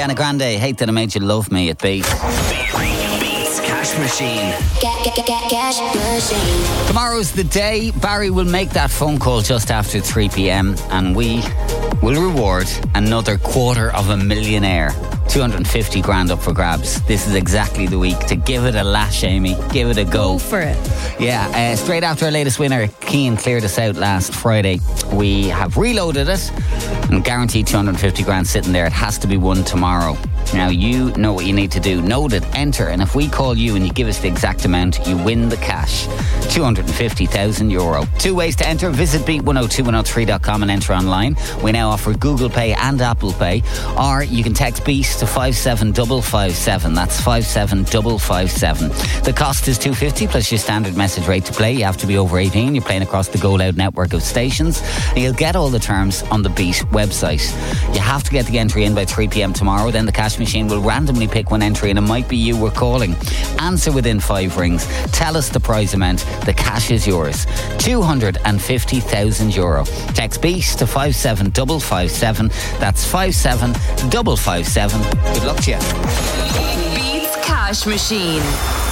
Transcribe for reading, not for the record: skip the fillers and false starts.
Ariana Grande, Hate That I Made You Love Me at Beat. Beats Cash Machine. Cash Machine. Tomorrow's the day. Barry will make that phone call just after 3 p.m. and we will reward another $250,000. 250 grand up for grabs. This is exactly the week to give it a lash, Amy. Give it a go. Go for it. Yeah, straight after our latest winner, Keane cleared us out last Friday. We have reloaded it and guaranteed 250 grand sitting there. It has to be won tomorrow. Now, you know what you need to do. Note it, enter, and if we call you and you give us the exact amount, you win the cash. €250,000. 2 ways to enter. Visit beat102103.com and enter online. We now offer Google Pay and Apple Pay. Or you can text BEAT to 57557. That's 57557. The cost is $250 plus your standard message rate to play. You have to be over 18. You're playing across the Go Loud network of stations. And you'll get all the terms on the Beat website. You have to get the entry in by 3 p.m. tomorrow. Then the cash machine will randomly pick one entry and it might be you we're calling. Answer within 5 rings. Tell us the prize amount. The cash is yours. €250,000. Text BEAT to 57557. That's 57557. Good luck to you. Beats Cash Machine.